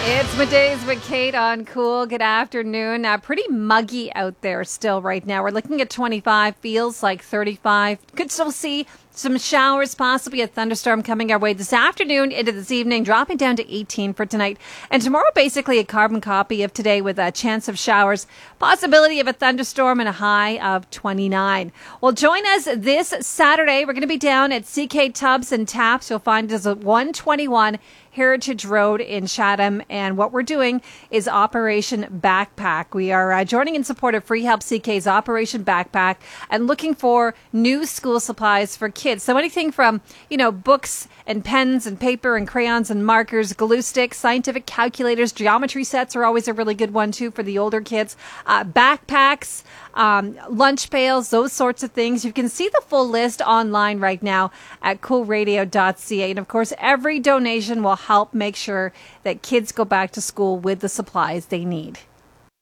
It's Middays with Kate on Cool. Good afternoon. Pretty muggy out there still right now. We're looking at 25, feels like 35. Could still see some showers, possibly a thunderstorm coming our way this afternoon into this evening, dropping down to 18 for tonight. And tomorrow, basically a carbon copy of today with a chance of showers, possibility of a thunderstorm, and a high of 29. Well, join us this Saturday. We're going to be down at CK Tubs and Taps. You'll find us at 121 Heritage Road in Chatham, and what we're doing is Operation Backpack. We are joining in support of Free Help CK's Operation Backpack and looking for new school supplies for kids. So anything from, books and pens and paper and crayons and markers, glue sticks, scientific calculators, geometry sets are always a really good one too for the older kids, backpacks, lunch pails, those sorts of things. You can see the full list online right now at coolradio.ca. And of course, every donation will help make sure that kids go back to school with the supplies they need.